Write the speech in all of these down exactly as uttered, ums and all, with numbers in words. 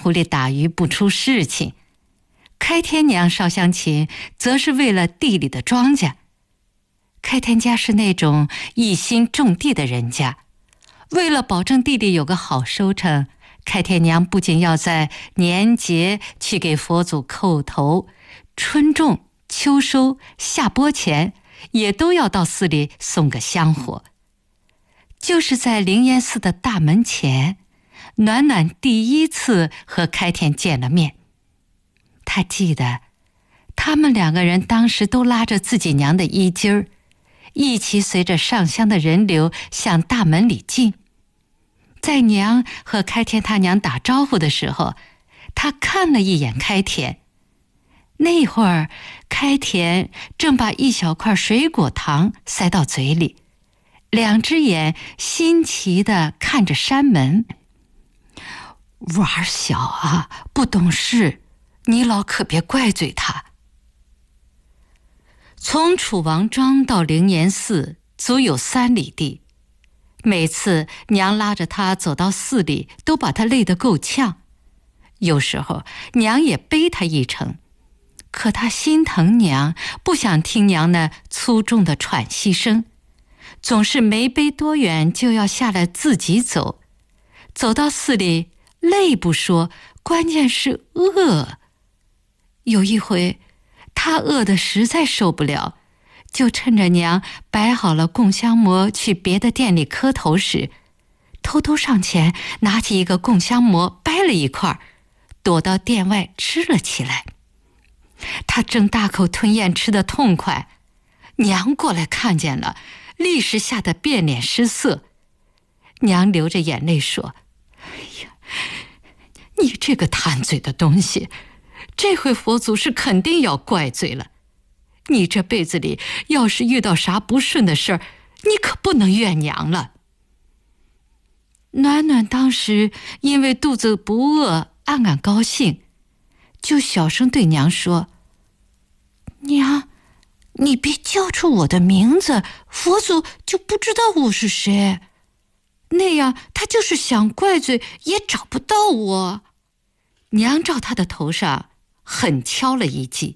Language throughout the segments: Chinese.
湖里打鱼不出事情，开天娘烧香琴则是为了地里的庄稼。开天家是那种一心种地的人家，为了保证地里有个好收成，开天娘不仅要在年节去给佛祖叩头，春种、秋收、夏播前也都要到寺里送个香火。就是在灵岩寺的大门前，暖暖第一次和开天见了面。他记得他们两个人当时都拉着自己娘的衣襟儿，一起随着上香的人流向大门里进。在娘和开天他娘打招呼的时候，他看了一眼开天。那会儿开天正把一小块水果糖塞到嘴里，两只眼新奇地看着山门。娃儿小啊，不懂事，你老可别怪罪他。从楚王庄到灵岩寺足有三里地，每次娘拉着他走到寺里，都把他累得够呛。有时候娘也背他一程，可他心疼娘，不想听娘那粗重的喘息声，总是没背多远就要下来自己走。走到寺里累不说，关键是饿。有一回他饿得实在受不了，就趁着娘摆好了供香馍去别的店里磕头时，偷偷上前拿起一个供香馍掰了一块，躲到店外吃了起来。他正大口吞咽吃得痛快，娘过来看见了，立时吓得变脸失色。娘流着眼泪说：哎呀，你这个贪嘴的东西，这回佛祖是肯定要怪罪了。你这辈子里要是遇到啥不顺的事儿，你可不能怨娘了。暖暖当时因为肚子不饿，暗暗高兴，就小声对娘说：娘，你别叫出我的名字，佛祖就不知道我是谁，那样他就是想怪罪也找不到我。娘照他的头上狠敲了一记。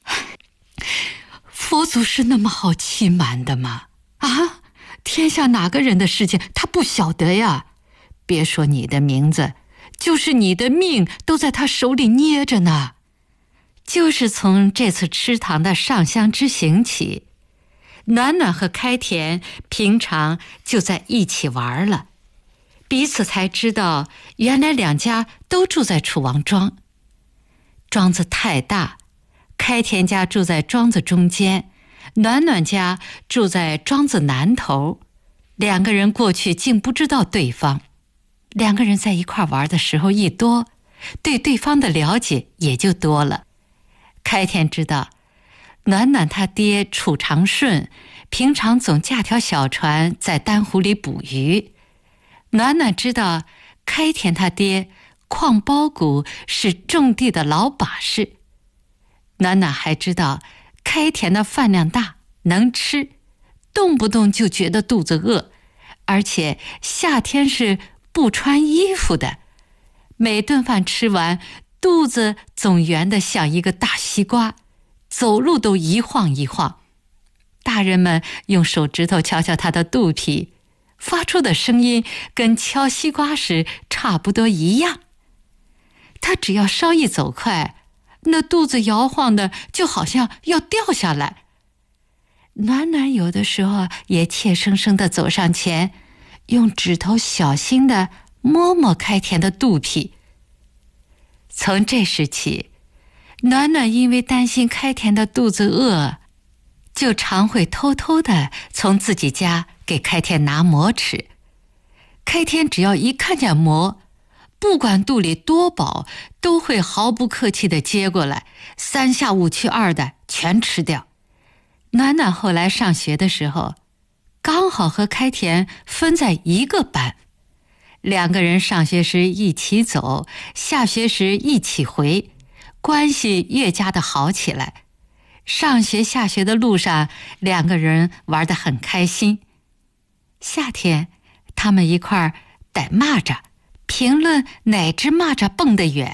佛祖是那么好欺瞒的吗？啊，天下哪个人的事情他不晓得呀？别说你的名字，就是你的命都在他手里捏着呢。就是从这次吃糖的上香之行起，暖暖和开田平常就在一起玩了，彼此才知道原来两家都住在楚王庄。庄子太大，开田家住在庄子中间，暖暖家住在庄子南头，两个人过去竟不知道对方。两个人在一块玩的时候一多，对对方的了解也就多了。开田知道暖暖他爹楚长顺平常总驾条小船在丹湖里捕鱼，暖暖知道开田他爹邝包谷是种地的老把式，暖暖还知道开田的饭量大，能吃，动不动就觉得肚子饿，而且夏天是不穿衣服的，每顿饭吃完，肚子总圆得像一个大西瓜，走路都一晃一晃。大人们用手指头敲敲他的肚皮，发出的声音跟敲西瓜时差不多一样。他只要稍一走快，那肚子摇晃的就好像要掉下来。暖暖有的时候也怯生生地走上前，用指头小心地摸摸开田的肚皮。从这时起，暖暖因为担心开田的肚子饿，就常会偷偷地从自己家给开田拿馍吃。开田只要一看见馍，不管肚里多饱，都会毫不客气地接过来，三下五去二的全吃掉。暖暖后来上学的时候，刚好和开田分在一个班，两个人上学时一起走，下学时一起回，关系越加的好起来。上学下学的路上，两个人玩得很开心。夏天他们一块儿逮蚂蚱，评论哪只蚂蚱蹦得远。